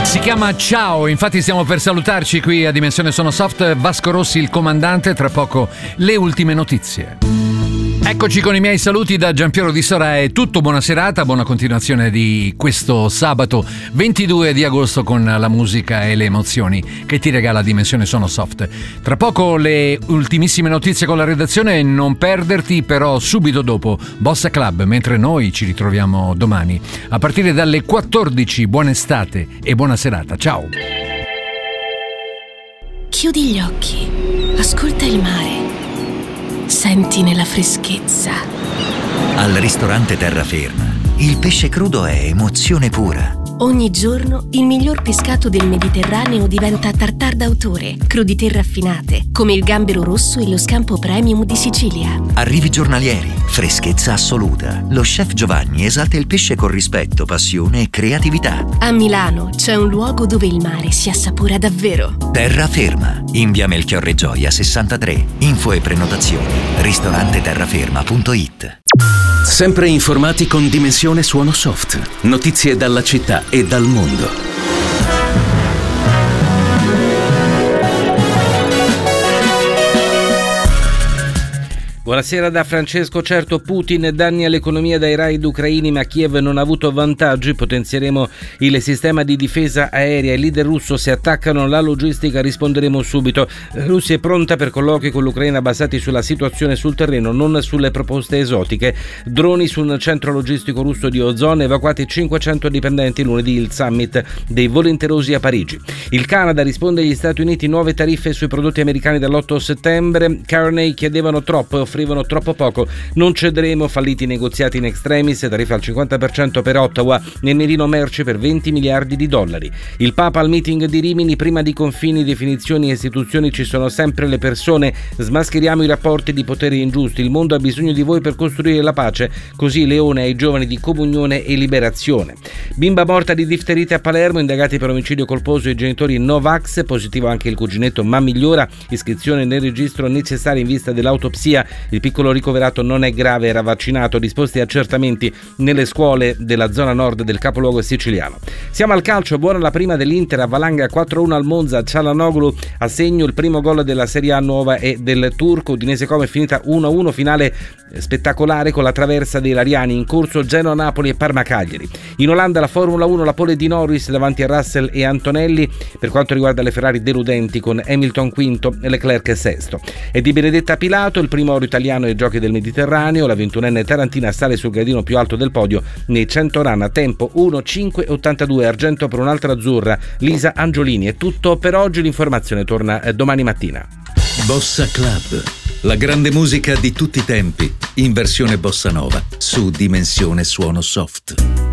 Si chiama Ciao, infatti stiamo per salutarci qui a Dimensione Suono Soft. Vasco Rossi, il comandante, tra poco le ultime notizie. Eccoci con i miei saluti da Giampiero di Sora, è tutto, buona serata, buona continuazione di questo sabato 22 di agosto con la musica e le emozioni che ti regala Dimensione Suono Soft. Tra poco le ultimissime notizie con la redazione, non perderti però subito dopo Bossa Club, mentre noi ci ritroviamo domani a partire dalle 14. Buona estate e buona serata, ciao! Chiudi gli occhi, ascolta il mare. Senti nella freschezza. Al ristorante Terraferma, il pesce crudo è emozione pura. Ogni giorno il miglior pescato del Mediterraneo diventa tartar d'autore, crudité raffinate, come il gambero rosso e lo scampo premium di Sicilia. Arrivi giornalieri, freschezza assoluta. Lo chef Giovanni esalta il pesce con rispetto, passione e creatività. A Milano c'è un luogo dove il mare si assapora davvero. Terraferma, in via Melchiorre Gioia 63. Info e prenotazioni ristoranteterraferma.it. Sempre informati con Dimensione Suono Soft. Notizie dalla città e dal mondo. Buonasera da Francesco. Certo, Putin danni all'economia dai raid ucraini, ma Kiev non ha avuto vantaggi. Potenzieremo il sistema di difesa aerea. Il leader russo: se attaccano la logistica risponderemo subito. La Russia è pronta per colloqui con l'Ucraina basati sulla situazione sul terreno, non sulle proposte esotiche. Droni su un centro logistico russo di Ozon, evacuati 500 dipendenti. Lunedì il summit dei volenterosi a Parigi. Il Canada risponde agli Stati Uniti: nuove tariffe sui prodotti americani dall'8 settembre. Carney: chiedevano troppo, offrivano troppo poco, non cederemo. Falliti i negoziati in extremis, tariffa al 50% per Ottawa, nel mirino merci per 20 miliardi di dollari. Il Papa al meeting di Rimini: prima di confini, definizioni e istituzioni ci sono sempre le persone, smascheriamo i rapporti di potere ingiusti, il mondo ha bisogno di voi per costruire la pace, così Leone ai giovani di Comunione e Liberazione. Bimba morta di difterite a Palermo, indagati per omicidio colposo i genitori Novax, positivo anche il cuginetto ma migliora, iscrizione nel registro necessaria in vista dell'autopsia. Il piccolo ricoverato non è grave, era vaccinato, disposti accertamenti nelle scuole della zona nord del capoluogo siciliano. Siamo al calcio, buona la prima dell'Inter, avvalanga 4-1 al Monza, Çalhanoğlu a segno il primo gol della Serie A nuova e del turco. Udinese Como è finita 1-1, finale spettacolare con la traversa dei Lariani, in corso Genoa-Napoli e Parma-Cagliari. In Olanda la Formula 1, la pole di Norris davanti a Russell e Antonelli. Per quanto riguarda le Ferrari deludenti con Hamilton quinto e Leclerc sesto. E di Benedetta Pilato, il primo oro italiano ai Giochi del Mediterraneo, la 21enne tarantina sale sul gradino più alto del podio nei 100 run a tempo 1:5:82, argento per un'altra azzurra, Lisa Angiolini. È tutto per oggi, l'informazione torna domani mattina. Bossa Club, la grande musica di tutti i tempi, in versione bossa nova, su Dimensione Suono Soft.